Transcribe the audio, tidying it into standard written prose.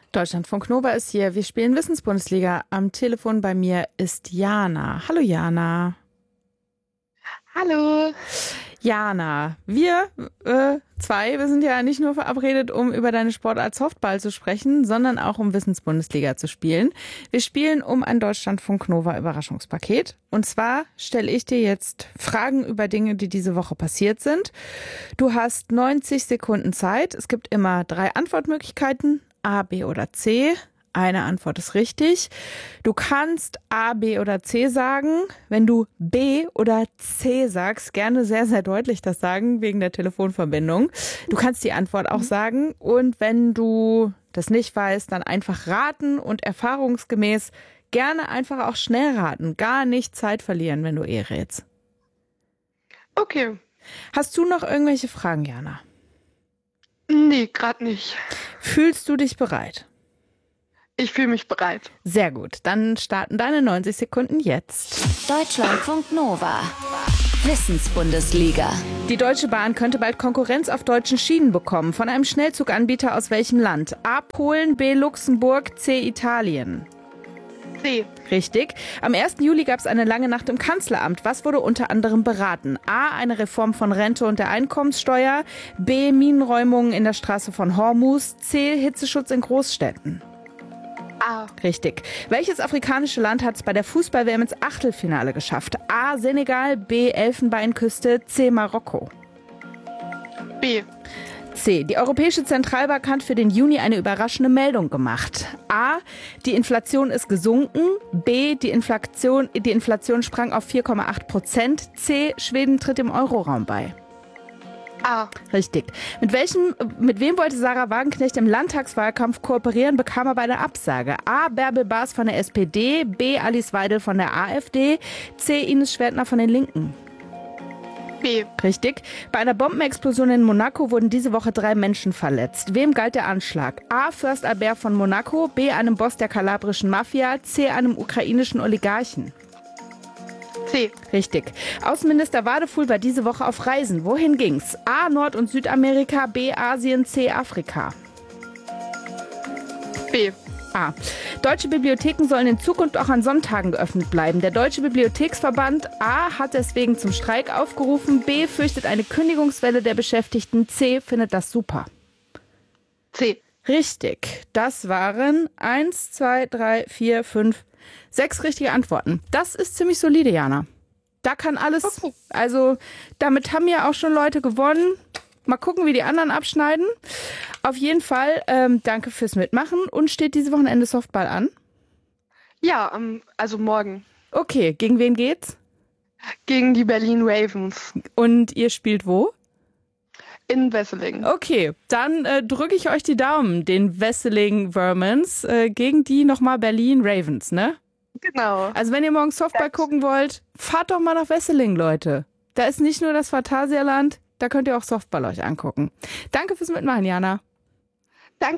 Deutschlandfunk Nova ist hier. Wir spielen Wissensbundesliga. Am Telefon bei mir ist Jana. Hallo Jana. Hallo. Jana, wir sind ja nicht nur verabredet, um über deine Sportart Softball zu sprechen, sondern auch um Wissensbundesliga zu spielen. Wir spielen um ein Deutschlandfunk Nova Überraschungspaket. Und zwar stelle ich dir jetzt Fragen über Dinge, die diese Woche passiert sind. Du hast 90 Sekunden Zeit. Es gibt immer 3 Antwortmöglichkeiten, A, B oder C. Eine Antwort ist richtig. Du kannst A, B oder C sagen. Wenn du B oder C sagst, gerne sehr, sehr deutlich das sagen, wegen der Telefonverbindung. Du kannst die Antwort auch sagen. Und wenn du das nicht weißt, dann einfach raten und erfahrungsgemäß gerne einfach auch schnell raten. Gar nicht Zeit verlieren, wenn du rätst. Okay. Hast du noch irgendwelche Fragen, Jana? Nee, gerade nicht. Fühlst du dich bereit? Ich fühle mich bereit. Sehr gut, dann starten deine 90 Sekunden jetzt. Deutschlandfunk Nova. Wissensbundesliga. Die Deutsche Bahn könnte bald Konkurrenz auf deutschen Schienen bekommen. Von einem Schnellzuganbieter aus welchem Land? A. Polen, B. Luxemburg, C. Italien. C. Richtig. Am 1. Juli gab es eine lange Nacht im Kanzleramt. Was wurde unter anderem beraten? A. Eine Reform von Rente und der Einkommenssteuer. B. Minenräumungen in der Straße von Hormuz. C. Hitzeschutz in Großstädten. A. Richtig. Welches afrikanische Land hat es bei der Fußball-WM ins Achtelfinale geschafft? A. Senegal, B. Elfenbeinküste, C. Marokko. B. C. Die Europäische Zentralbank hat für den Juni eine überraschende Meldung gemacht. A. Die Inflation ist gesunken. B. Die Inflation sprang auf 4,8%. C. Schweden tritt dem Euroraum bei. A. Richtig. Mit wem wollte Sarah Wagenknecht im Landtagswahlkampf kooperieren, bekam aber eine Absage. A. Bärbel Baas von der SPD, B. Alice Weidel von der AfD, C. Ines Schwertner von den Linken. B. Richtig. Bei einer Bombenexplosion in Monaco wurden diese Woche 3 Menschen verletzt. Wem galt der Anschlag? A. Fürst Albert von Monaco, B. einem Boss der kalabrischen Mafia, C. einem ukrainischen Oligarchen. C. Richtig. Außenminister Wadefuhl war diese Woche auf Reisen. Wohin ging's? A. Nord- und Südamerika, B. Asien, C. Afrika. B. A. Deutsche Bibliotheken sollen in Zukunft auch an Sonntagen geöffnet bleiben. Der Deutsche Bibliotheksverband A. hat deswegen zum Streik aufgerufen. B. fürchtet eine Kündigungswelle der Beschäftigten. C. findet das super. C. Richtig. Das waren 1, 2, 3, 4, 5, 6 richtige Antworten. Das ist ziemlich solide, Jana. Da kann alles, Okay. also damit haben ja auch schon Leute gewonnen. Mal gucken, wie die anderen abschneiden. Auf jeden Fall, danke fürs Mitmachen. Und steht dieses Wochenende Softball an? Ja, also morgen. Okay, gegen wen geht's? Gegen die Berlin Ravens Und ihr spielt wo? in Wesseling. Okay, dann drücke ich euch die Daumen, den Wesseling Vermins, gegen die nochmal Berlin Ravens, ne? Genau. Also wenn ihr morgen Softball gucken wollt, fahrt doch mal nach Wesseling, Leute. Da ist nicht nur das Phantasialand, da könnt ihr auch Softball euch angucken. Danke fürs Mitmachen, Jana.